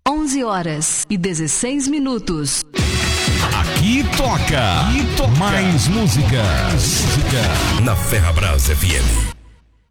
11h16. Aqui toca. Mais música. Na Ferrabras FM.